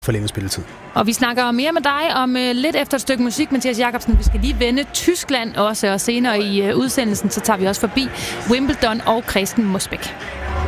forlænget spilletid. Og vi snakker mere med dig om lidt efter et stykke musik, Mathias Jacobsen. Vi skal lige vende Tyskland også, og senere i udsendelsen, så tager vi også forbi Wimbledon og Kristen Mosbæk.